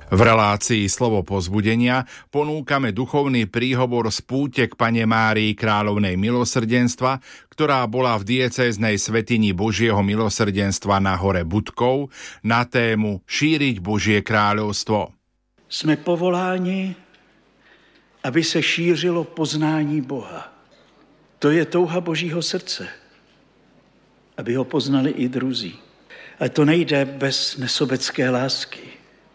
V relácii Slovo povzbudenia ponúkame duchovný príhovor z púte k Panne Márii Kráľovnej milosrdenstva, ktorá bola v diecéznej svätyni Božieho milosrdenstva na hore Budkov na tému Šíriť Božie kráľovstvo. Jsme povoláni, aby se šířilo poznání Boha. To je touha Božího srdce, aby ho poznali i druzí. Ale to nejde bez nesobecké lásky.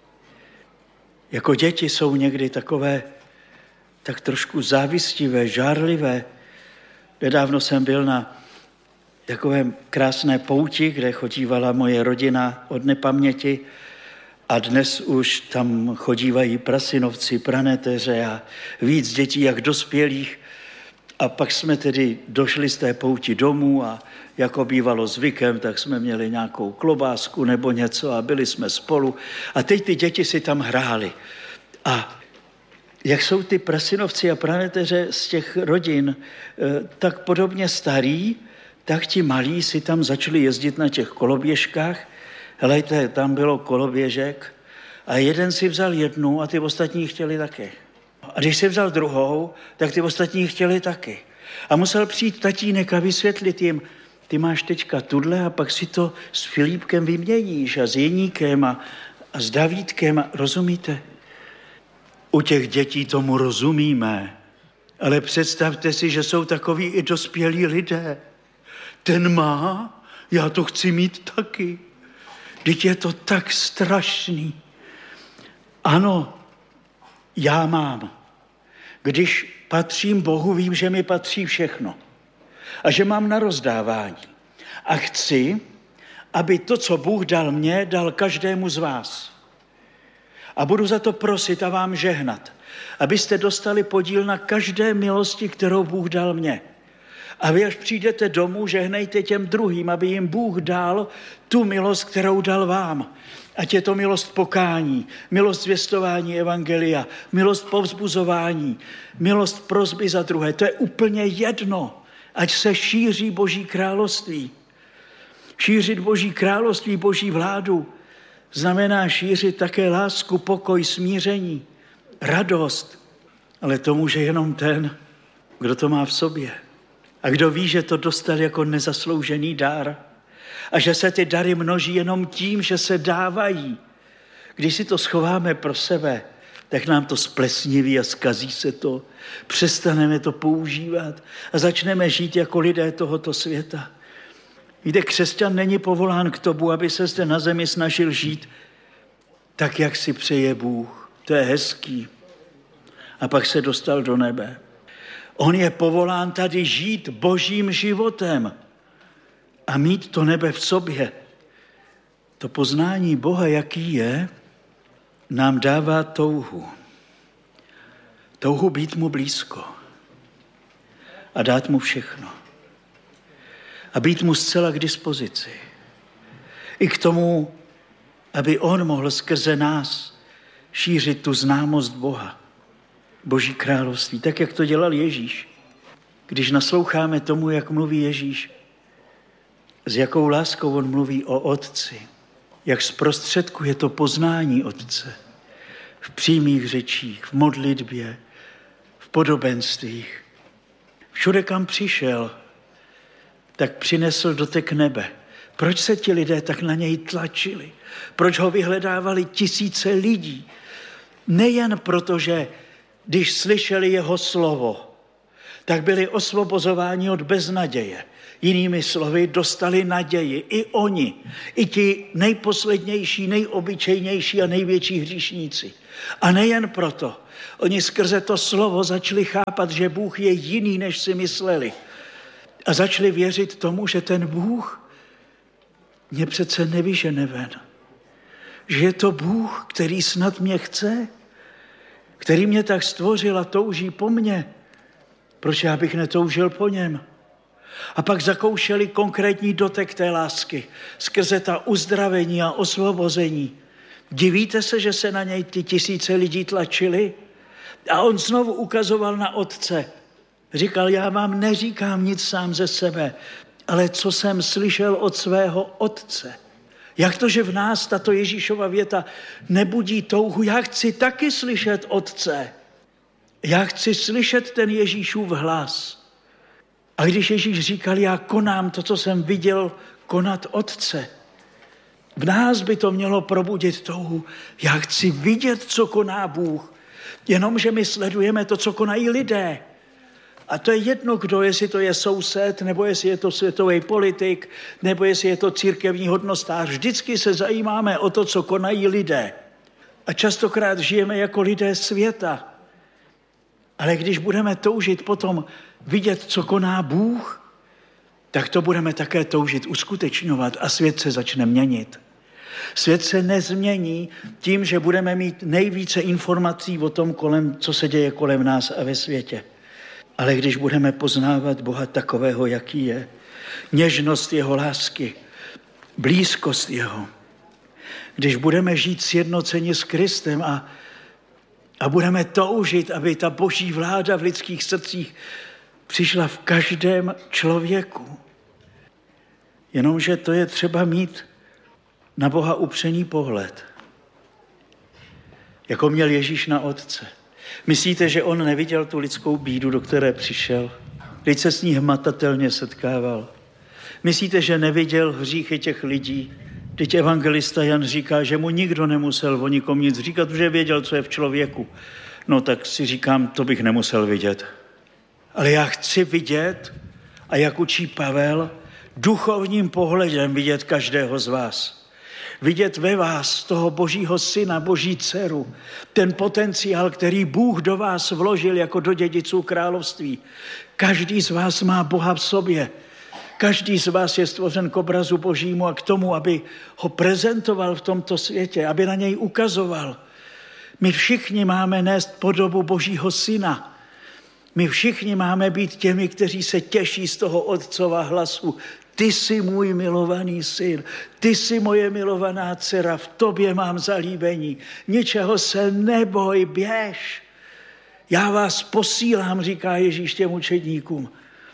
Jako děti jsou někdy takové tak trošku závistivé, žárlivé. Nedávno jsem byl na takovém krásné pouti, kde chodívala moje rodina od nepaměti a dnes už tam chodívají prasinovci, praneteře a víc dětí jak dospělých. A pak jsme tedy došli z té pouti domů a jako bývalo zvykem, tak jsme měli nějakou klobásku nebo něco a byli jsme spolu. A teď ty děti si tam hráli. A jak jsou ty prasinovci a praneteře z těch rodin tak podobně starí, tak ti malí si tam začali jezdit na těch koloběžkách. Helejte, tam bylo koloběžek a jeden si vzal jednu a ty ostatní chtěli taky. A když si vzal druhou, tak ty ostatní chtěli taky. A musel přijít tatínek a vysvětlit jim, ty máš teďka tudle a pak si to s Filipkem vyměníš a s Jeníkem a s Davídkem. Rozumíte? U těch dětí tomu rozumíme, ale představte si, že jsou takoví i dospělí lidé. Ten má, já to chci mít taky. Vždyť je to tak strašný. Ano, já mám. Když patřím Bohu, vím, že mi patří všechno. A že mám na rozdávání. A chci, aby to, co Bůh dal mně, dal každému z vás. A budu za to prosit a vám žehnat, abyste dostali podíl na každé milosti, kterou Bůh dal mně. A vy, až přijdete domů, žehnejte těm druhým, aby jim Bůh dal tu milost, kterou dal vám. Ať je to milost pokání, milost zvěstování evangelia, milost povzbuzování, milost prosby za druhé. To je úplně jedno, ať se šíří Boží království. Šířit Boží království, Boží vládu, znamená šířit také lásku, pokoj, smíření, radost. Ale to může jenom ten, kdo to má v sobě. A kdo ví, že to dostal jako nezasloužený dar a že se ty dary množí jenom tím, že se dávají. Když si to schováme pro sebe, tak nám to splesniví a zkazí se to. Přestaneme to používat a začneme žít jako lidé tohoto světa. Víte, křesťan není povolán k tomu, aby se zde na zemi snažil žít tak, jak si přeje Bůh. To je hezký. A pak se dostal do nebe. On je povolán tady žít Božím životem a mít to nebe v sobě. To poznání Boha, jaký je, nám dává touhu. Touhu být mu blízko a dát mu všechno. A být mu zcela k dispozici. I k tomu, aby on mohl skrze nás šířit tu známost Boha, Boží království, tak, jak to dělal Ježíš. Když nasloucháme tomu, jak mluví Ježíš, s jakou láskou on mluví o Otci, jak zprostředkuje to poznání Otce v přímých řečích, v modlitbě, v podobenstvích. Všude, kam přišel, tak přinesl dotek nebe. Proč se ti lidé tak na něj tlačili? Proč ho vyhledávali tisíce lidí? Nejen proto, že když slyšeli jeho slovo, tak byli osvobozováni od beznaděje. Jinými slovy, dostali naději. I oni, i ti nejposlednější, nejobyčejnější a největší hříšníci. A nejen proto. Oni skrze to slovo začali chápat, že Bůh je jiný, než si mysleli. A začali věřit tomu, že ten Bůh mě přece nevyžene ven. Že je to Bůh, který snad mě chce, který mě tak stvořil a touží po mně. Proč já bych netoužil po něm? A pak zakoušeli konkrétní dotek té lásky skrze ta uzdravení a osvobození. Divíte se, že se na něj ty tisíce lidí tlačili? A on znovu ukazoval na Otce. Říkal, já vám neříkám nic sám ze sebe, ale co jsem slyšel od svého Otce. Jak to, že v nás tato Ježíšova věta nebudí touhu? Já chci taky slyšet Otce. Já chci slyšet ten Ježíšův hlas. A když Ježíš říkal, já konám to, co jsem viděl konat Otce, v nás by to mělo probudit touhu. Já chci vidět, co koná Bůh. Jenomže my sledujeme to, co konají lidé. A to je jedno, kdo, jestli to je soused, nebo jestli je to světový politik, nebo jestli je to církevní hodnostář. Vždycky se zajímáme o to, co konají lidé. A častokrát žijeme jako lidé světa. Ale když budeme toužit potom vidět, co koná Bůh, tak to budeme také toužit uskutečňovat a svět se začne měnit. Svět se nezmění tím, že budeme mít nejvíce informací o tom, co se děje kolem nás a ve světě. Ale když budeme poznávat Boha takového, jaký je, něžnost jeho lásky, blízkost jeho, když budeme žít sjednoceně s Kristem a budeme toužit, aby ta boží vláda v lidských srdcích přišla v každém člověku. Jenomže to je třeba mít na Boha upřený pohled, jako měl Ježíš na Otce. Myslíte, že on neviděl tu lidskou bídu, do které přišel? Vždyť se s ní hmatatelně setkával. Myslíte, že neviděl hříchy těch lidí? Vždyť evangelista Jan říká, že mu nikdo nemusel o nikom nic říkat, protože věděl, co je v člověku. No tak si říkám, to bych nemusel vidět. Ale já chci vidět, a jak učí Pavel, duchovním pohledem vidět každého z vás. Vidět ve vás toho božího syna, boží dceru, ten potenciál, který Bůh do vás vložil jako do dědiců království. Každý z vás má Boha v sobě. Každý z vás je stvořen k obrazu božímu a k tomu, aby ho prezentoval v tomto světě, aby na něj ukazoval. My všichni máme nést podobu božího syna. My všichni máme být těmi, kteří se těší z toho otcova hlasu. Ty jsi můj milovaný syn, ty jsi moje milovaná dcera, v tobě mám zalíbení. Ničeho se neboj, běž. Já vás posílám, říká Ježíš těm učedníkům.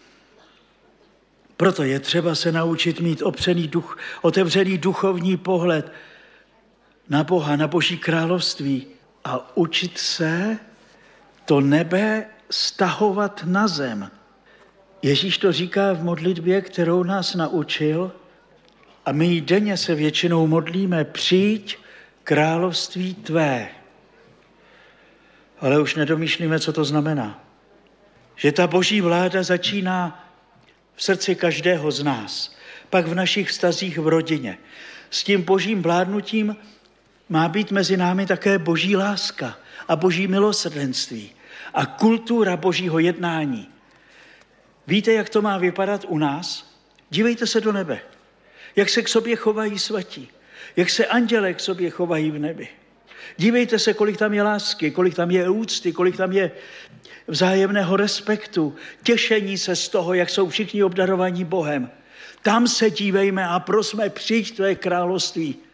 Proto je třeba se naučit mít otevřený duchovní pohled na Boha, na Boží království a učit se to nebe stahovat na zem. Ježíš to říká v modlitbě, kterou nás naučil, a my denně se většinou modlíme: přijď království tvé. Ale už nedomýšlíme, co to znamená. Že ta boží vláda začíná v srdci každého z nás, pak v našich vztazích v rodině. S tím božím vládnutím má být mezi námi také boží láska a boží milosrdenství a kultura božího jednání. Víte, jak to má vypadat u nás? Dívejte se do nebe. Jak se k sobě chovají svatí. Jak se andělé k sobě chovají v nebi. Dívejte se, kolik tam je lásky, kolik tam je úcty, kolik tam je vzájemného respektu, těšení se z toho, jak jsou všichni obdarovaní Bohem. Tam se dívejme a prosme: přijď tvé království.